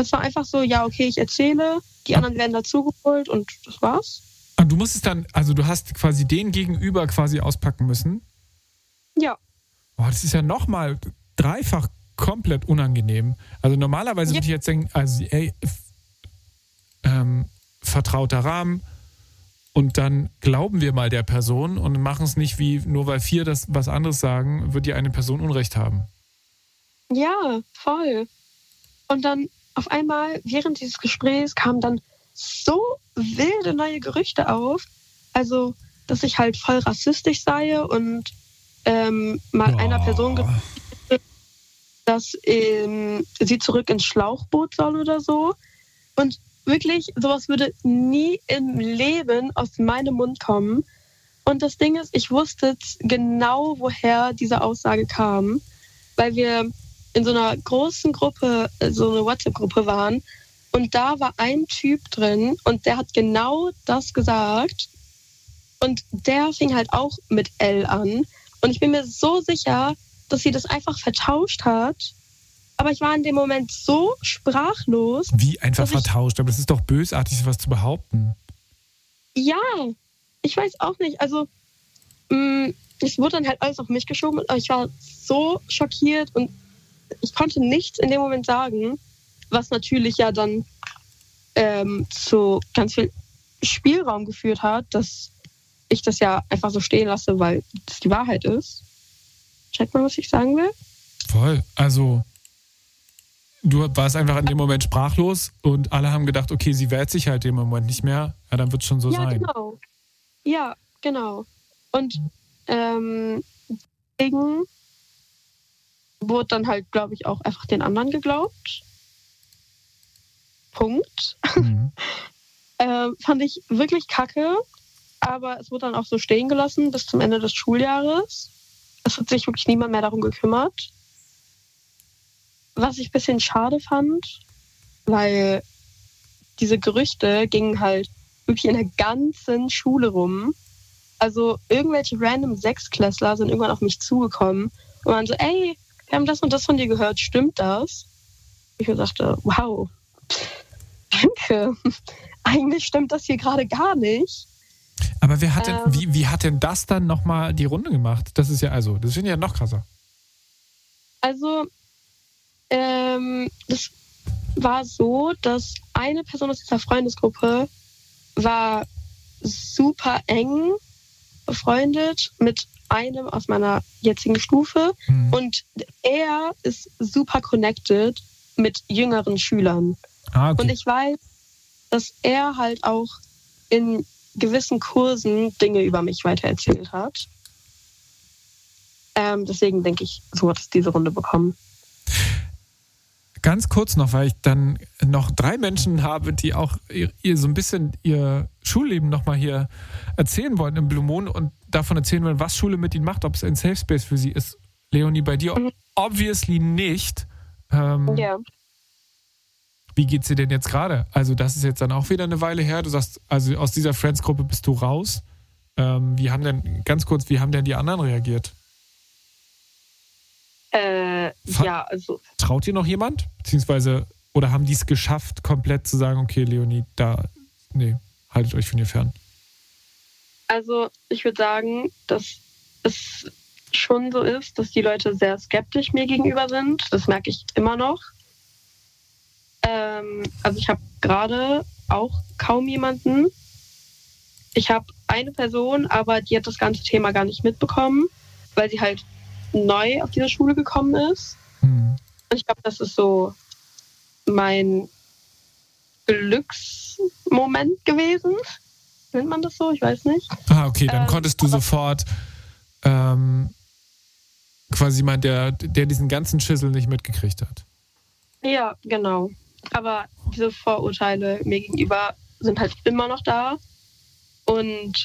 Es war einfach so, ja, okay, ich erzähle, die anderen werden dazugeholt und das war's. Und du musstest dann, also du hast quasi den Gegenüber quasi auspacken müssen? Ja. Boah, das ist ja nochmal dreifach komplett unangenehm. Also normalerweise würde ich jetzt denken, also vertrauter Rahmen und dann glauben wir mal der Person und machen es nicht wie, nur weil 4 das was anderes sagen, wird dir eine Person Unrecht haben. Ja, voll. Und dann auf einmal, während dieses Gesprächs, kamen dann so wilde neue Gerüchte auf. Also, dass ich halt voll rassistisch sei und mal einer Person gesagt, dass sie zurück ins Schlauchboot soll oder so. Und wirklich, sowas würde nie im Leben aus meinem Mund kommen. Und das Ding ist, ich wusste genau, woher diese Aussage kam, weil wir in so einer großen Gruppe, so eine WhatsApp-Gruppe waren. Und da war ein Typ drin und der hat genau das gesagt. Und der fing halt auch mit L an. Und ich bin mir so sicher, dass sie das einfach vertauscht hat. Aber ich war in dem Moment so sprachlos. Wie einfach vertauscht? Aber das ist doch bösartig, sowas zu behaupten. Ja, ich weiß auch nicht. Also, es wurde dann halt alles auf mich geschoben. Und ich war so schockiert und ich konnte nichts in dem Moment sagen. Was natürlich ja dann zu ganz viel Spielraum geführt hat, dass ich das ja einfach so stehen lasse, weil das die Wahrheit ist. Checkt mal, was ich sagen will? Voll. Also, du warst einfach in dem Moment sprachlos und alle haben gedacht, okay, sie wehrt sich halt im Moment nicht mehr. Ja, dann wird es schon so sein. Genau. Ja, genau. Und deswegen wurde dann halt, glaube ich, auch einfach den anderen geglaubt. Punkt. Mhm. Fand ich wirklich kacke. Aber es wurde dann auch so stehen gelassen bis zum Ende des Schuljahres. Es hat sich wirklich niemand mehr darum gekümmert. Was ich ein bisschen schade fand, weil diese Gerüchte gingen halt wirklich in der ganzen Schule rum. Also irgendwelche random Sechstklässler sind irgendwann auf mich zugekommen und waren so, ey, wir haben das und das von dir gehört, stimmt das? Ich mir dachte, wow, danke. Eigentlich stimmt das hier gerade gar nicht. Aber wer hat denn, wie hat denn das dann nochmal die Runde gemacht? Das ist ja, also, das finde ich ja noch krasser. Also, das war so, dass eine Person aus dieser Freundesgruppe war super eng befreundet mit einem aus meiner jetzigen Stufe. Und er ist super connected mit jüngeren Schülern. Ah, okay. Und ich weiß, dass er halt auch in gewissen Kursen Dinge über mich weitererzählt hat. Deswegen denke ich, so hat es diese Runde bekommen. Ganz kurz noch, weil ich dann noch 3 Menschen habe, die auch ihr so ein bisschen ihr Schulleben nochmal hier erzählen wollen im Blue Moon und davon erzählen wollen, was Schule mit ihnen macht, ob es ein Safe Space für sie ist. Leonie, bei dir obviously nicht. Ja. Wie geht's dir denn jetzt gerade? Also das ist jetzt dann auch wieder eine Weile her. Du sagst, also aus dieser Friends-Gruppe bist du raus. Wie haben denn die anderen reagiert? Ja, also... Traut dir noch jemand? Beziehungsweise, oder haben die es geschafft, komplett zu sagen, okay, Leonie, haltet euch von ihr fern? Also ich würde sagen, dass es schon so ist, dass die Leute sehr skeptisch mir gegenüber sind. Das merke ich immer noch. Also ich habe gerade auch kaum jemanden. Ich habe eine Person, aber die hat das ganze Thema gar nicht mitbekommen, weil sie halt neu auf diese Schule gekommen ist. Und ich glaube, das ist so mein Glücksmoment gewesen. Nennt man das so? Ich weiß nicht. Ah, okay, dann konntest du sofort quasi jemand, der diesen ganzen Schissel nicht mitgekriegt hat. Ja, genau. Aber diese Vorurteile mir gegenüber sind halt immer noch da. Und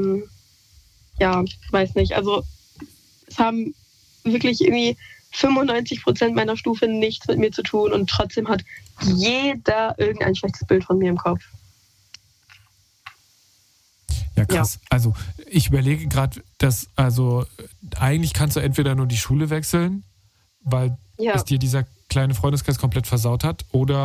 weiß nicht. Also es haben wirklich irgendwie 95% meiner Stufe nichts mit mir zu tun und trotzdem hat jeder irgendein schlechtes Bild von mir im Kopf. Ja, krass. Ja. Also ich überlege gerade, dass, also eigentlich kannst du entweder nur die Schule wechseln, weil es dir dieser kleine Freundeskreis komplett versaut hat, oder